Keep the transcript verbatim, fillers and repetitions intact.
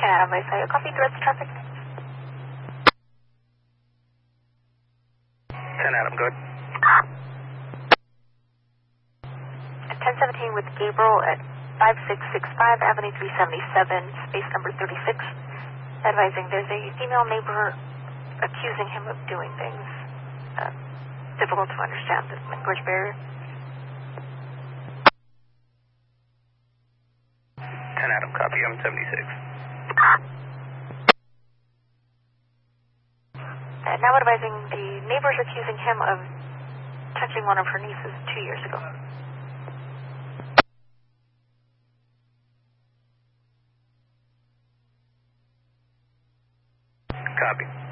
ten Adam, I say. Copy, threats traffic. ten Adam, good. ten seventeen with Gabriel at five six six five Avenue three seventy-seven, space number thirty-six. Advising there's a female neighbor accusing him of doing things. Uh, difficult to understand the language barrier. ten Adam, copy, I'm seventy-six. Uh, now advising the neighbor's accusing him of touching one of her nieces two years ago. Copy.